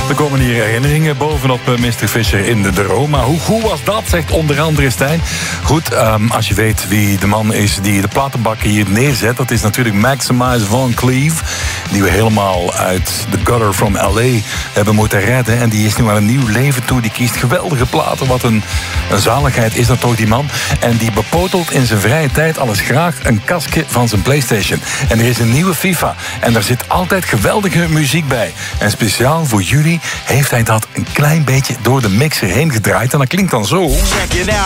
Er komen hier herinneringen bovenop Mr. Fisher in de Roma. Hoe goed was dat, zegt onder andere Stijn. Goed, als je weet wie de man is die de platenbakken hier neerzet, dat is natuurlijk Maximize Van Cleef, die we helemaal uit The Gutter from L.A. hebben moeten redden. En die is nu aan een nieuw leven toe. Die kiest geweldige platen. Wat een zaligheid is dat toch, die man. En die bepotelt in zijn vrije tijd alles graag een kastje van zijn PlayStation. En er is een nieuwe FIFA. En daar zit altijd geweldige muziek bij. En speciaal voor jullie heeft hij dat een klein beetje door de mixer heen gedraaid. En dat klinkt dan zo.